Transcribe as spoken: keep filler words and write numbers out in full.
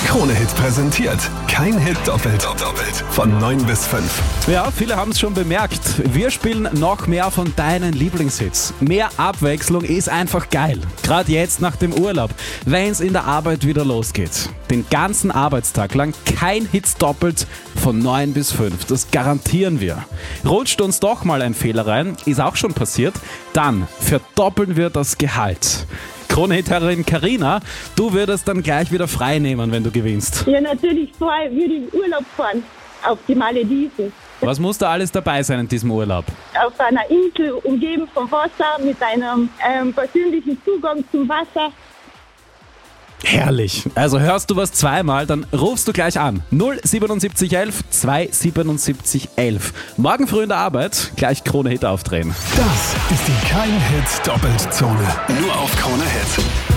Krone-Hit präsentiert. Kein Hit doppelt. Doppelt. Von neun bis fünf. Ja, viele haben es schon bemerkt. Wir spielen noch mehr von deinen Lieblingshits. Mehr Abwechslung ist einfach geil. Gerade jetzt nach dem Urlaub, wenn es in der Arbeit wieder losgeht. Den ganzen Arbeitstag lang kein Hits doppelt von neun bis fünf. Das garantieren wir. Rutscht uns doch mal ein Fehler rein, ist auch schon passiert, dann verdoppeln wir das Gehalt. Krone-Hit-Herrin Carina, du würdest dann gleich wieder frei nehmen, wenn du gewinnst. Ja, natürlich vorher würde ich in Urlaub fahren, auf die Malediven. Was muss da alles dabei sein in diesem Urlaub? Auf einer Insel, umgeben vom Wasser, mit einem ähm, persönlichen Zugang zum Wasser. Herrlich. Also hörst du was zweimal, dann rufst du gleich an. null siebenundsiebzig elf zweihundertsiebenundsiebzig elf. Morgen früh in der Arbeit gleich Krone-Hit aufdrehen. Das ist die Kein Hit Doppelzone. Nur auf Krone-Hit.